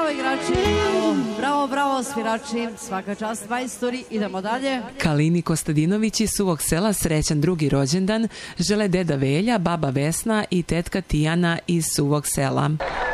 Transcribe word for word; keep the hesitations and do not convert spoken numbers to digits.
bravo igrači, bravo, bravo, bravo svirači, svaka čast majstori, idemo dalje. Kalini Kostadinović iz Suvog Sela srećan drugi rođendan žele deda Velja, baba Vesna i tetka Tijana iz Suvog Sela.